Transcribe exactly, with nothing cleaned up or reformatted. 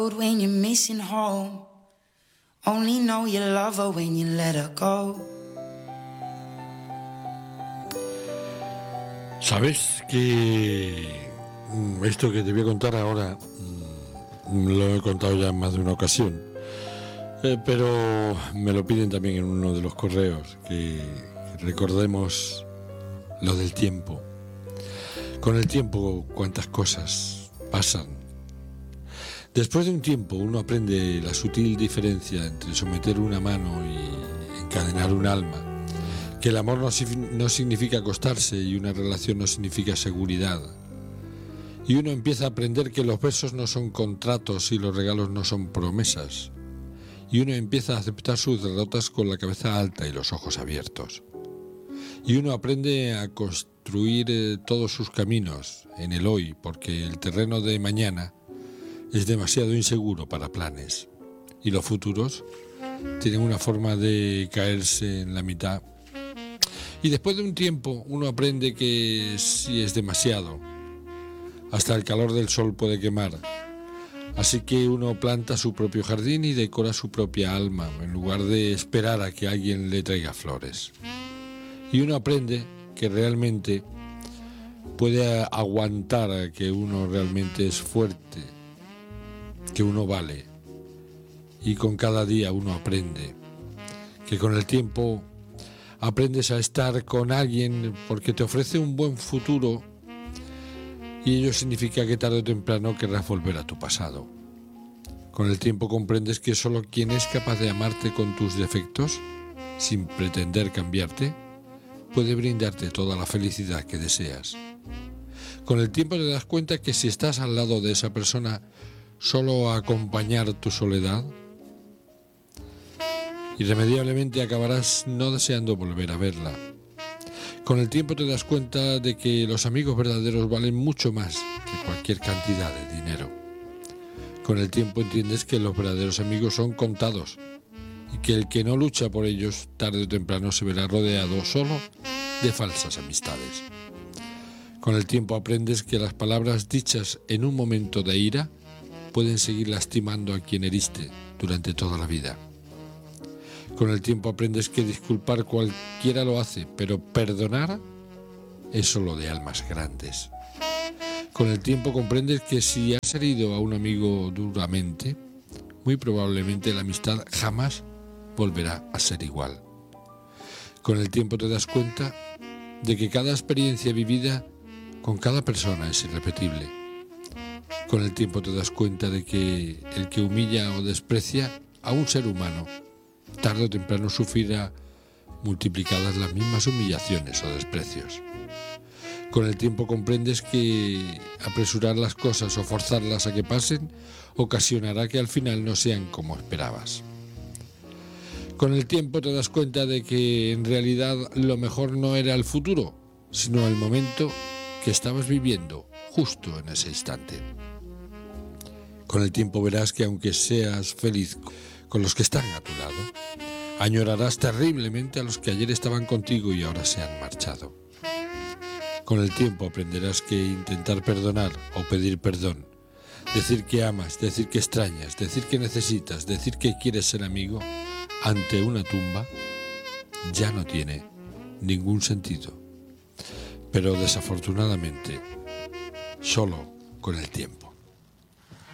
When you're missing home, only know you love her when you let her go. ¿Sabes que esto que te voy a contar ahora lo he contado ya en más de una ocasión? Eh, pero me lo piden también en uno de los correos, que recordemos lo del tiempo. Con el tiempo, cuántas cosas pasan. Después de un tiempo uno aprende la sutil diferencia entre someter una mano y encadenar un alma, que el amor no, no significa acostarse y una relación no significa seguridad. Y uno empieza a aprender que los besos no son contratos y los regalos no son promesas. Y uno empieza a aceptar sus derrotas con la cabeza alta y los ojos abiertos. Y uno aprende a construir eh, todos sus caminos en el hoy, porque el terreno de mañana es demasiado inseguro para planes. Y los futuros tienen una forma de caerse en la mitad. Y después de un tiempo uno aprende que si es demasiado, hasta el calor del sol puede quemar. Así que uno planta su propio jardín y decora su propia alma, en lugar de esperar a que alguien le traiga flores. Y uno aprende que realmente puede aguantar, que uno realmente es fuerte, que uno vale. Y con cada día uno aprende que con el tiempo aprendes a estar con alguien porque te ofrece un buen futuro, y ello significa que tarde o temprano querrás volver a tu pasado. Con el tiempo comprendes que solo quien es capaz de amarte con tus defectos, sin pretender cambiarte, puede brindarte toda la felicidad que deseas. Con el tiempo te das cuenta que si estás al lado de esa persona, solo a acompañar tu soledad, irremediablemente acabarás no deseando volver a verla. Con el tiempo te das cuenta de que los amigos verdaderos valen mucho más que cualquier cantidad de dinero. Con el tiempo entiendes que los verdaderos amigos son contados y que el que no lucha por ellos tarde o temprano se verá rodeado solo de falsas amistades. Con el tiempo aprendes que las palabras dichas en un momento de ira pueden seguir lastimando a quien heriste durante toda la vida. Con el tiempo aprendes que disculpar cualquiera lo hace, pero perdonar es solo de almas grandes. Con el tiempo comprendes que si has herido a un amigo duramente, muy probablemente la amistad jamás volverá a ser igual. Con el tiempo te das cuenta de que cada experiencia vivida con cada persona es irrepetible. Con el tiempo te das cuenta de que el que humilla o desprecia a un ser humano tarde o temprano sufrirá multiplicadas las mismas humillaciones o desprecios. Con el tiempo comprendes que apresurar las cosas o forzarlas a que pasen ocasionará que al final no sean como esperabas. Con el tiempo te das cuenta de que en realidad lo mejor no era el futuro, sino el momento que estabas viviendo justo en ese instante. Con el tiempo verás que aunque seas feliz con los que están a tu lado, añorarás terriblemente a los que ayer estaban contigo y ahora se han marchado. Con el tiempo aprenderás que intentar perdonar o pedir perdón, decir que amas, decir que extrañas, decir que necesitas, decir que quieres ser amigo ante una tumba, ya no tiene ningún sentido. Pero desafortunadamente, solo con el tiempo.